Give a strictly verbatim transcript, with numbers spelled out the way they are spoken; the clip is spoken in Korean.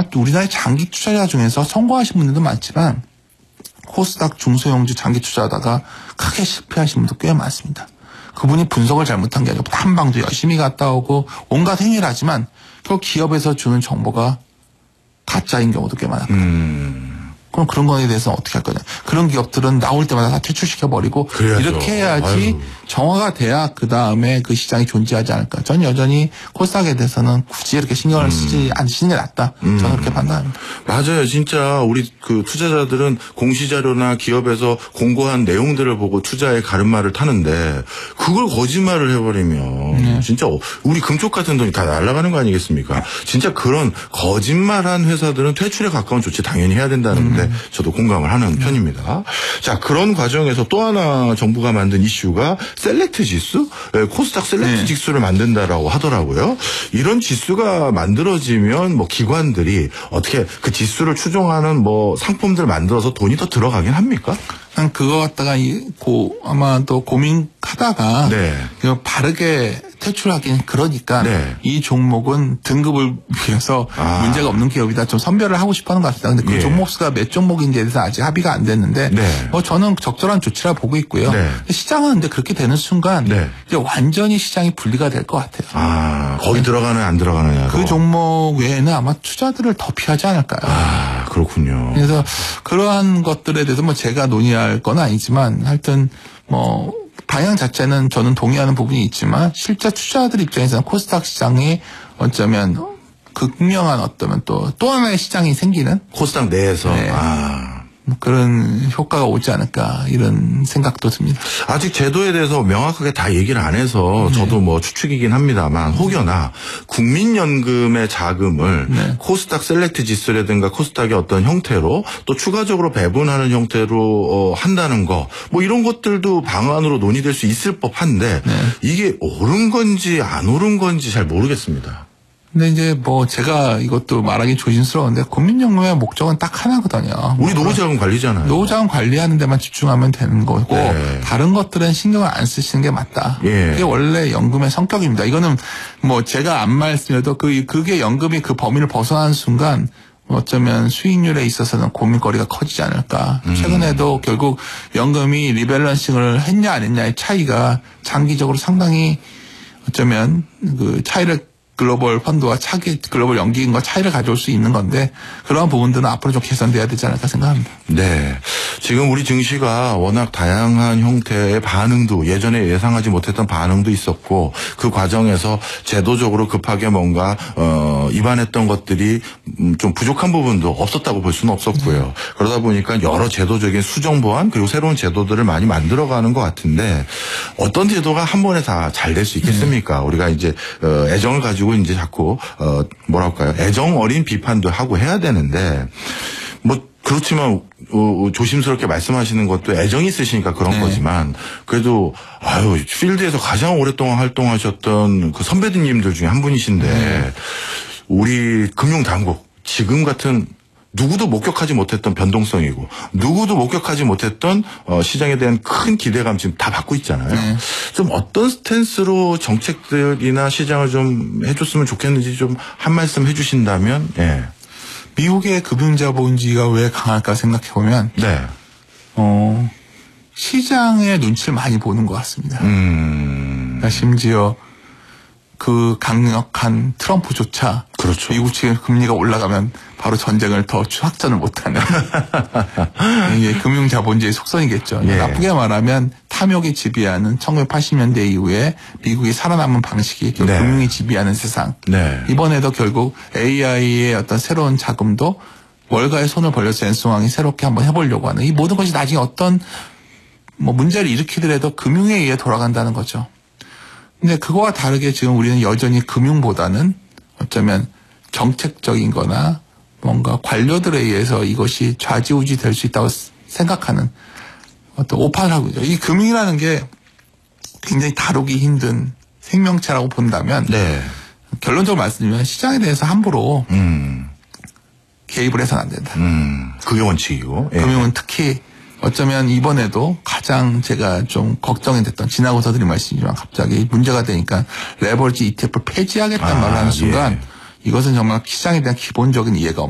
아마 우리나라의 장기 투자자 중에서 성공하신 분들도 많지만 코스닥 중소형주 장기 투자하다가 크게 실패하신 분도 꽤 많습니다. 그분이 분석을 잘못한 게 아니고 탐방도 열심히 갔다 오고 온갖 행위를 하지만 결국 기업에서 주는 정보가 가짜인 경우도 꽤 많아요. 음. 그럼 그런 거에 대해서 어떻게 할 거냐. 그런 기업들은 나올 때마다 다 퇴출시켜버리고 그래야죠. 이렇게 해야지 아유. 정화가 돼야 그 다음에 그 시장이 존재하지 않을까. 저는 여전히 코스닥에 대해서는 굳이 이렇게 신경을 음. 쓰지 않으시는 게 낫다. 음. 저는 그렇게 판단합니다. 맞아요. 진짜 우리 그 투자자들은 공시자료나 기업에서 공고한 내용들을 보고 투자의 가름말을 타는데 그걸 거짓말을 해버리면 네. 진짜 우리 금쪽 같은 돈이 다 날아가는 거 아니겠습니까? 진짜 그런 거짓말한 회사들은 퇴출에 가까운 조치 당연히 해야 된다는데 음. 저도 공감을 하는 음. 편입니다. 자, 그런 과정에서 또 하나 정부가 만든 이슈가 셀렉트 지수? 코스닥 셀렉트 네. 지수를 만든다라고 하더라고요. 이런 지수가 만들어지면 뭐 기관들이 어떻게 그 지수를 추종하는 뭐 상품들 만들어서 돈이 더 들어가긴 합니까? 난 그거 갖다가 이 고 아마도 고민하다가 네. 바르게 퇴출하긴 그러니까 네. 이 종목은 등급을 위해서 아. 문제가 없는 기업이다 좀 선별을 하고 싶어하는 것 같습니다. 근데 그 예. 종목 수가 몇 종목인지에 대해서 아직 합의가 안 됐는데 네. 뭐 저는 적절한 조치라 보고 있고요. 네. 시장은 근데 그렇게 되는 순간 네. 이제 완전히 시장이 분리가 될 것 같아요. 아 거기 네. 들어가느냐 안 들어가느냐. 그 종목 외에는 아마 투자들을 더 피하지 않을까요? 아 그렇군요. 그래서 그러한 것들에 대해서 뭐 제가 논의할 건 아니지만 하여튼 뭐 방향 자체는 저는 동의하는 부분이 있지만 실제 투자자들 입장에서는 코스닥 시장이 어쩌면 극명한 어쩌면 또, 또 하나의 시장이 생기는 코스닥 내에서 네. 아. 그런 효과가 오지 않을까 이런 생각도 듭니다. 아직 제도에 대해서 명확하게 다 얘기를 안 해서 네. 저도 뭐 추측이긴 합니다만 혹여나 국민연금의 자금을 네. 코스닥 셀렉트 지수라든가 코스닥의 어떤 형태로 또 추가적으로 배분하는 형태로 어, 한다는 거 뭐 이런 것들도 방안으로 논의될 수 있을 법한데 네. 이게 옳은 건지 안 옳은 건지 잘 모르겠습니다. 근데 이제 뭐 제가 이것도 말하기 조심스러운데 국민연금의 목적은 딱 하나거든요. 우리 노후자금 관리잖아요. 노후자금 관리하는 데만 집중하면 되는 거고 네. 다른 것들은 신경을 안 쓰시는 게 맞다. 예. 그게 원래 연금의 성격입니다. 이거는 뭐 제가 안 말씀해도 그 그게 연금이 그 범위를 벗어나는 순간 어쩌면 수익률에 있어서는 고민거리가 커지지 않을까. 음. 최근에도 결국 연금이 리밸런싱을 했냐 안 했냐의 차이가 장기적으로 상당히 어쩌면 그 차이를 글로벌 펀드와 차기 글로벌 연기금과 차이를 가져올 수 있는 건데 그런 부분들은 앞으로 좀 개선돼야 되지 않을까 생각합니다. 네. 지금 우리 증시가 워낙 다양한 형태의 반응도 예전에 예상하지 못했던 반응도 있었고 그 과정에서 제도적으로 급하게 뭔가 어, 입안했던 것들이 좀 부족한 부분도 없었다고 볼 수는 없었고요. 네. 그러다 보니까 여러 제도적인 수정 보완 그리고 새로운 제도들을 많이 만들어가는 것 같은데 어떤 제도가 한 번에 다 잘 될 수 있겠습니까? 네. 우리가 이제 어, 애정을 가지고 이제 자꾸 어 뭐랄까요 애정 어린 비판도 하고 해야 되는데 뭐 그렇지만 어, 조심스럽게 말씀하시는 것도 애정이 있으시니까 그런 네. 거지만 그래도 아유 필드에서 가장 오랫동안 활동하셨던 그 선배님들 중에 한 분이신데 네. 우리 금융당국 지금 같은 누구도 목격하지 못했던 변동성이고 누구도 목격하지 못했던 어, 시장에 대한 큰 기대감 지금 다 받고 있잖아요. 네. 좀 어떤 스탠스로 정책들이나 시장을 좀 해줬으면 좋겠는지 좀 한 말씀 해주신다면. 예. 미국의 금융자본주의가 왜 강할까 생각해 보면 네. 어, 시장의 눈치를 많이 보는 것 같습니다. 음. 그러니까 심지어 그 강력한 트럼프조차 그렇죠. 미국 측의 금리가 올라가면 바로 전쟁을 더 확전을 못하는 이게 금융자본주의의 속성이겠죠. 예. 나쁘게 말하면 탐욕이 지배하는 천구백팔십 년대 이후에 미국이 살아남은 방식이 네. 금융이 지배하는 세상. 네. 이번에도 결국 에이아이의 어떤 새로운 자금도 월가에 손을 벌려서 앤송왕이 새롭게 한번 해보려고 하는 이 모든 것이 나중에 어떤 뭐 문제를 일으키더라도 금융에 의해 돌아간다는 거죠. 근데 그거와 다르게 지금 우리는 여전히 금융보다는 어쩌면 정책적인 거나 뭔가 관료들에 의해서 이것이 좌지우지 될 수 있다고 생각하는 어떤 오판을 하고 있죠. 이 금융이라는 게 굉장히 다루기 힘든 생명체라고 본다면 네. 결론적으로 말씀드리면 시장에 대해서 함부로 음. 개입을 해서는 안 된다. 음. 그게 원칙이고. 예. 금융은 특히 어쩌면 이번에도 가장 제가 좀 걱정이 됐던 지나고서 드린 말씀이지만 갑자기 문제가 되니까 레버리지 이티에프를 폐지하겠다는 아, 말을 하는 순간 예. 이것은 정말 시장에 대한 기본적인 이해가